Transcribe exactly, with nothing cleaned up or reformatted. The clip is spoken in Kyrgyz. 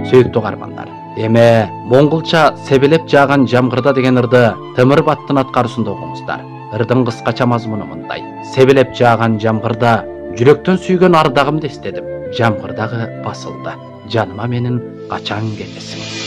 Сөйүктүү каармандар, эме моңголча себелеп жааган жамгырда деген ырды Темир баттын аткаруусунда окуңуздар. Ырдын кыскача мазмуну мындай: себелеп жааган жамгырда жүрөктөн сүйгөн ардагымды эстедим. Жамгырдагы басылды. Жаныма менин качан кетесиң?